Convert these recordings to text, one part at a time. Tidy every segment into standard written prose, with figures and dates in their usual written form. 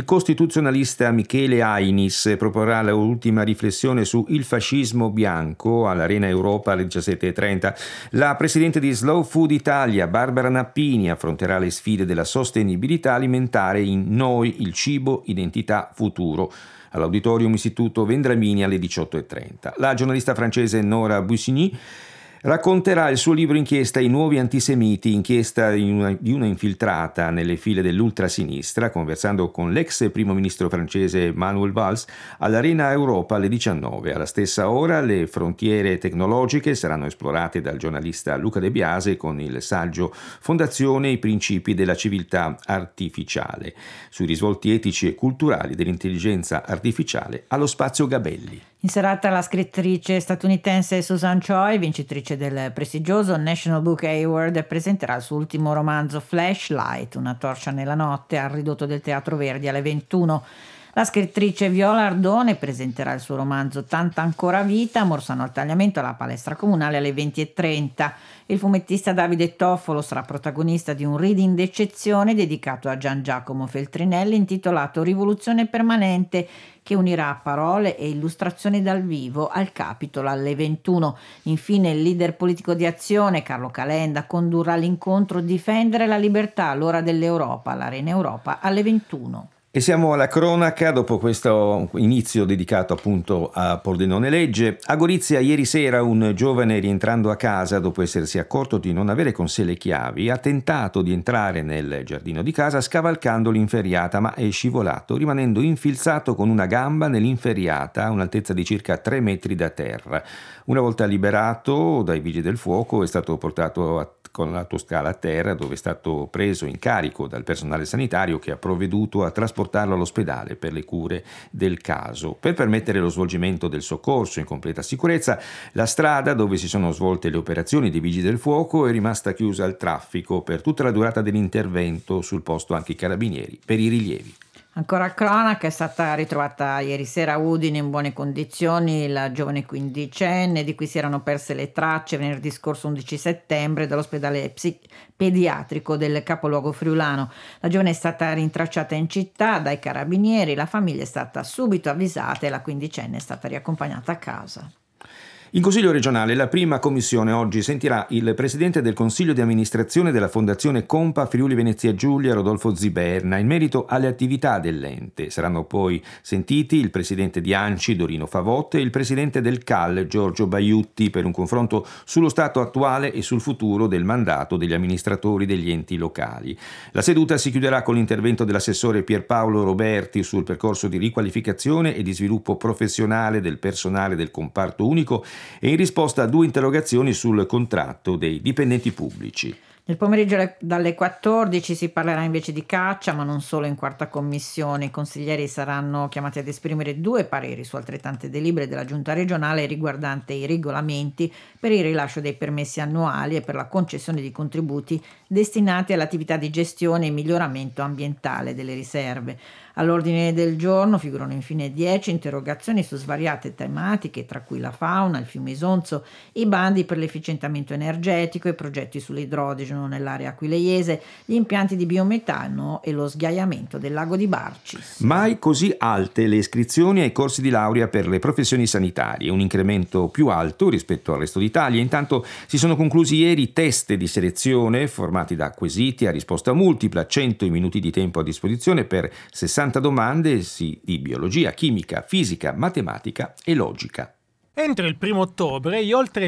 costituzionalista Michele Ainis proporrà l'ultima riflessione su il fascismo bianco all'Arena Europa alle 17:30. La presidente di Slow Food Italia, Barbara Nappini, affronterà le sfide della sostenibilità alimentare in Noi, il cibo, identità, futuro, all'Auditorium Istituto Vendramini alle 18:30. La giornalista francese Nora Bussigny racconterà il suo libro inchiesta I nuovi antisemiti, inchiesta di una infiltrata nelle file dell'ultrasinistra, conversando con l'ex primo ministro francese Manuel Valls all'Arena Europa alle 19. Alla stessa ora le frontiere tecnologiche saranno esplorate dal giornalista Luca De Biase con il saggio Fondazione e i principi della civiltà artificiale, sui risvolti etici e culturali dell'intelligenza artificiale allo spazio Gabelli. In serata la scrittrice statunitense Susan Choi, vincitrice del prestigioso National Book Award, presenterà il suo ultimo romanzo Flashlight, una torcia nella notte, al Ridotto del Teatro Verdi alle 21. La scrittrice Viola Ardone presenterà il suo romanzo Tanta ancora vita, Morsano al tagliamento alla palestra comunale alle 20:30. Il fumettista Davide Toffolo sarà protagonista di un reading d'eccezione dedicato a Gian Giacomo Feltrinelli intitolato Rivoluzione permanente, che unirà parole e illustrazioni dal vivo al Capitolo alle 21. Infine il leader politico di Azione, Carlo Calenda, condurrà l'incontro Difendere la libertà all'ora dell'Europa, all'Arena Europa alle 21. E siamo alla cronaca, dopo questo inizio dedicato appunto a Pordenone Legge. A Gorizia ieri sera un giovane, rientrando a casa dopo essersi accorto di non avere con sé le chiavi, ha tentato di entrare nel giardino di casa scavalcando l'inferriata, ma è scivolato, rimanendo infilzato con una gamba nell'inferriata a un'altezza di circa 3 metri da terra. Una volta liberato dai vigili del fuoco è stato portato con l'autoscala a terra, dove è stato preso in carico dal personale sanitario che ha provveduto a trasportarlo all'ospedale per le cure del caso. Per permettere lo svolgimento del soccorso in completa sicurezza, la strada dove si sono svolte le operazioni dei vigili del fuoco è rimasta chiusa al traffico per tutta la durata dell'intervento, sul posto anche i carabinieri per i rilievi. Ancora cronaca, è stata ritrovata ieri sera a Udine in buone condizioni la giovane quindicenne di cui si erano perse le tracce venerdì scorso 11 settembre dall'ospedale pediatrico del capoluogo friulano. La giovane è stata rintracciata in città dai carabinieri, la famiglia è stata subito avvisata e la quindicenne è stata riaccompagnata a casa. In Consiglio regionale la prima commissione oggi sentirà il presidente del Consiglio di amministrazione della Fondazione Compa Friuli Venezia Giulia, Rodolfo Ziberna, in merito alle attività dell'ente. Saranno poi sentiti il presidente di ANCI, Dorino Favotte, e il presidente del CAL, Giorgio Baiutti, per un confronto sullo stato attuale e sul futuro del mandato degli amministratori degli enti locali. La seduta si chiuderà con l'intervento dell'assessore Pierpaolo Roberti sul percorso di riqualificazione e di sviluppo professionale del personale del comparto unico e in risposta a 2 interrogazioni sul contratto dei dipendenti pubblici. Nel pomeriggio dalle 14 si parlerà invece di caccia, ma non solo in quarta commissione. I consiglieri saranno chiamati ad esprimere 2 pareri su altrettante delibere della Giunta regionale riguardante i regolamenti per il rilascio dei permessi annuali e per la concessione di contributi destinati all'attività di gestione e miglioramento ambientale delle riserve. All'ordine del giorno figurano infine 10 interrogazioni su svariate tematiche, tra cui la fauna, il fiume Isonzo, i bandi per l'efficientamento energetico, i progetti sull'idrogeno nell'area aquileiese, gli impianti di biometano e lo sghiaiamento del lago di Barcis. Mai così alte le iscrizioni ai corsi di laurea per le professioni sanitarie, un incremento più alto rispetto al resto d'Italia. Intanto si sono conclusi ieri test di selezione formati da quesiti a risposta multipla, 100 minuti di tempo a disposizione per 60 domande di biologia, chimica, fisica, matematica e logica. Entro il 1 ottobre gli oltre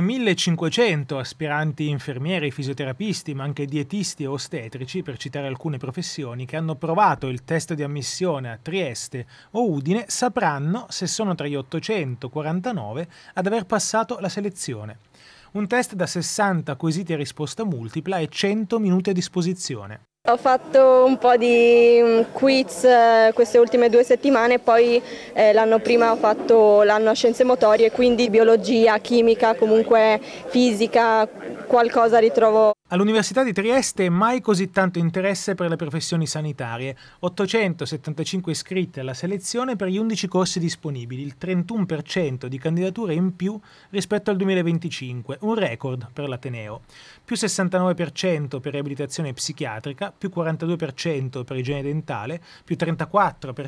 1500 aspiranti infermieri, fisioterapisti, ma anche dietisti e ostetrici, per citare alcune professioni, che hanno provato il test di ammissione a Trieste o Udine, sapranno se sono tra gli 849 ad aver passato la selezione. Un test da 60 quesiti a risposta multipla e 100 minuti a disposizione. Ho fatto un po' di quiz queste ultime 2 settimane, poi l'anno prima ho fatto l'anno a scienze motorie, quindi biologia, chimica, comunque fisica, qualcosa ritrovo. All'Università di Trieste mai così tanto interesse per le professioni sanitarie, 875 iscritti alla selezione per gli 11 corsi disponibili, il 31% di candidature in più rispetto al 2025, un record per l'Ateneo, più 69% per riabilitazione psichiatrica, più 42% per igiene dentale, più 34%